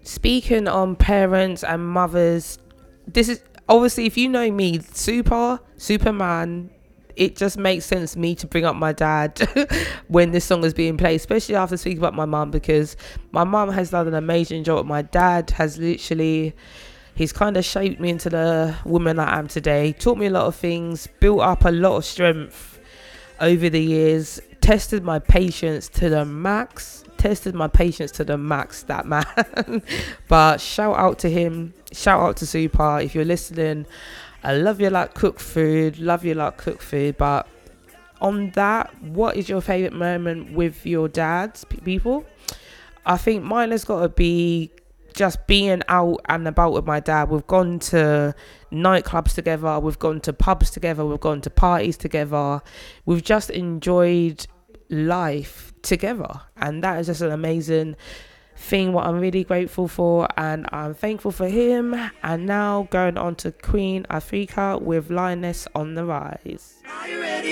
Speaking on parents and mothers, this is obviously, if you know me, Superman, it just makes sense to me to bring up my dad when this song is being played, especially after speaking about my mum, because my mum has done an amazing job. My dad has literally, he's kind of shaped me into the woman I am today, taught me a lot of things, built up a lot of strength over the years, tested my patience to the max. That man. But shout out to him, shout out to Super. If you're listening, I love you like cooked food, but on that, what is your favorite moment with your dads, people? I think mine has got to be just being out and about with my dad. We've gone to nightclubs together, we've gone to pubs together, we've gone to parties together, we've just enjoyed life together, and that is just an amazing thing, what I'm really grateful for, and I'm thankful for him. And now going on to Queen Afika with Lioness on the Rise.